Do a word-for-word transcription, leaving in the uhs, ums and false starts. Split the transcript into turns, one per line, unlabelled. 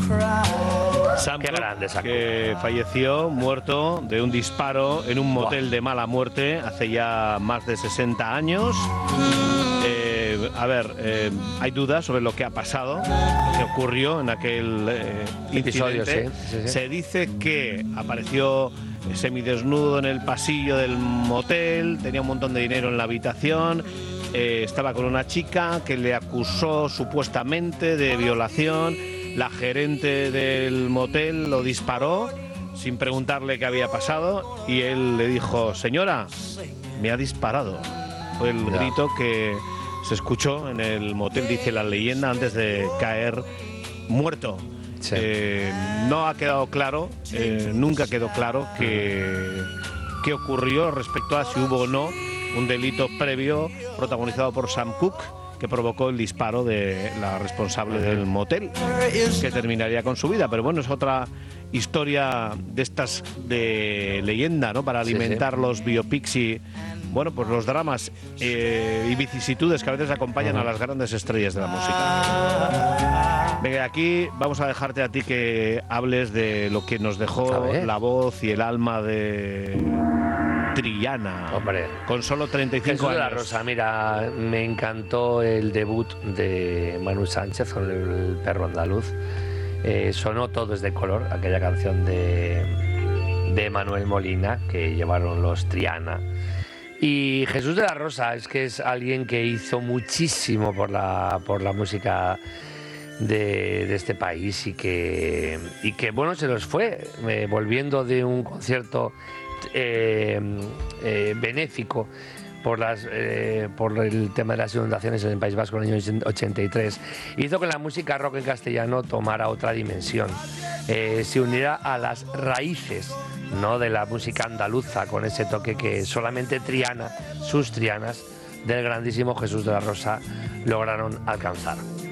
Sam
Qué
Cooke,
grande Sam
que falleció muerto de un disparo en un motel
Buah.
de mala muerte hace ya más de sesenta años. Eh, a ver, eh, hay dudas sobre lo que ha pasado, lo que ocurrió en aquel eh,
Episodio,
incidente.
sí, sí, sí.
Se dice que apareció semidesnudo en el pasillo del motel, tenía un montón de dinero en la habitación, eh, estaba con una chica que le acusó supuestamente de violación. La gerente del motel lo disparó sin preguntarle qué había pasado y él le dijo: señora, me ha disparado. Fue el
Ya.
grito que se escuchó en el motel, dice la leyenda, antes de caer muerto.
Sí.
Eh, no ha quedado claro, eh, nunca quedó claro que, qué ocurrió respecto a si hubo o no un delito previo protagonizado por Sam Cooke, que provocó el disparo de la responsable del motel, que terminaría con su vida. Pero bueno, es otra historia de estas de leyenda, ¿no? Para alimentar sí, sí. los biopics y, bueno, pues los dramas eh, y vicisitudes que a veces acompañan uh-huh. a las grandes estrellas de la música. Venga, aquí vamos a dejarte a ti que hables de lo que nos dejó la voz y el alma de Triana.
Hombre,
con solo treinta y cinco
Jesús
años.
de la Rosa, mira, me encantó el debut de Manu Sánchez con El perro andaluz. Eh, sonó Todo es de color, aquella canción de, de Manuel Molina que llevaron los Triana. Y Jesús de la Rosa es que es alguien que hizo muchísimo por la, por la música de, de este país y que, y que bueno, se nos fue, eh, volviendo de un concierto eh, eh, benéfico por, las, eh, por el tema de las inundaciones en el País Vasco en el año ochenta y tres. Hizo que la música rock en castellano tomara otra dimensión, eh, se uniera a las raíces, ¿no?, de la música andaluza, con ese toque que solamente Triana, sus Trianas del grandísimo Jesús de la Rosa lograron alcanzar.